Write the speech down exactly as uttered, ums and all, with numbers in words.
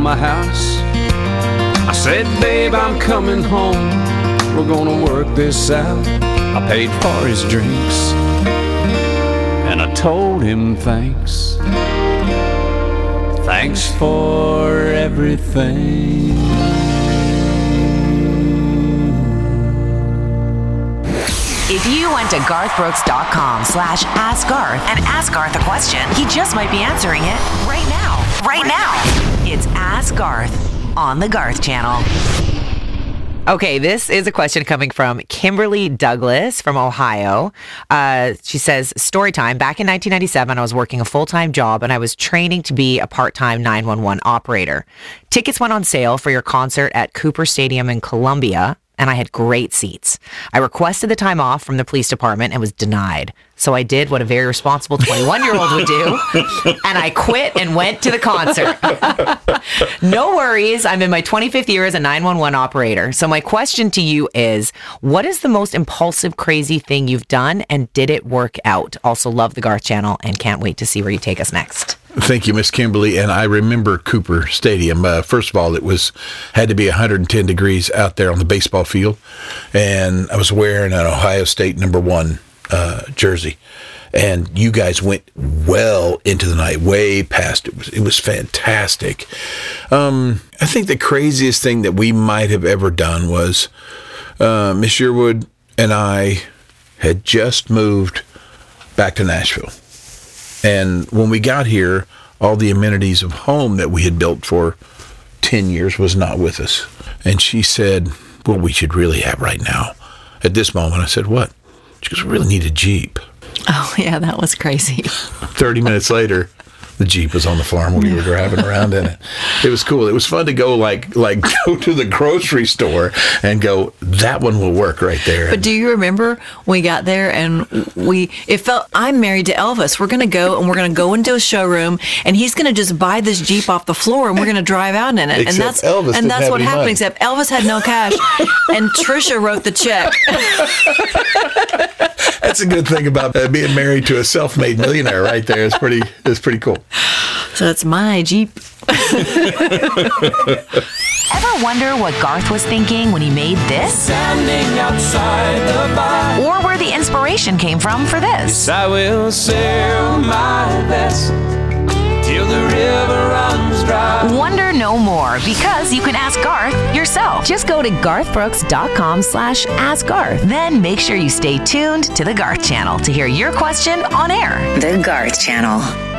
my house. I said, babe, I'm coming home. We're gonna work this out. I paid for his drinks, and I told him thanks. Thanks for everything. If you went to garthbrooks.com slash ask Garth and ask Garth a question, he just might be answering it right now. Right now. It's Ask Garth on the Garth Channel. Okay, this is a question coming from Kimberly Douglas from Ohio. Uh, she says, story time. Back in nineteen ninety-seven, I was working a full-time job and I was training to be a part-time nine one one operator. Tickets went on sale for your concert at Cooper Stadium in Columbia, and I had great seats. I requested the time off from the police department and was denied. So I did what a very responsible twenty-one-year-old would do, and I quit and went to the concert. No worries. I'm in my twenty-fifth year as a nine one one operator. So my question to you is, what is the most impulsive, crazy thing you've done, and did it work out? Also love the Garth Channel and can't wait to see where you take us next. Thank you, Miss Kimberly. And I remember Cooper Stadium. Uh, first of all, it was had to be one hundred ten degrees out there on the baseball field, and I was wearing an Ohio State number one uh, jersey. And you guys went well into the night, way past it. Was, it was fantastic. Um, I think the craziest thing that we might have ever done was uh, Miss Sherwood and I had just moved back to Nashville. And when we got here, all the amenities of home that we had built for ten years was not with us. And she said, what we should really have right now. At this moment, I said, what? She goes, we really need a Jeep. Oh, yeah, that was crazy. thirty minutes later, the Jeep was on the farm when we were driving around in it. It was cool. It was fun to go like like go to the grocery store and go, that one will work right there. But do you remember when we got there and we, it felt, I'm married to Elvis. We're going to go and we're going to go into a showroom and he's going to just buy this Jeep off the floor and we're going to drive out in it. Except and that's Elvis and that's have what any happened, money. except Elvis had no cash and Trisha wrote the check. That's a good thing about uh, being married to a self-made millionaire right there. It's pretty, it's pretty cool. So that's my Jeep. Ever wonder what Garth was thinking when he made this? Standing outside the bar. Or where the inspiration came from for this? I will sail my vessel till the river runs dry. Wonder no more, because you can ask Garth yourself. Just go to garthbrooks.com slash ask Garth. Then make sure you stay tuned to the Garth Channel to hear your question on air. The Garth Channel.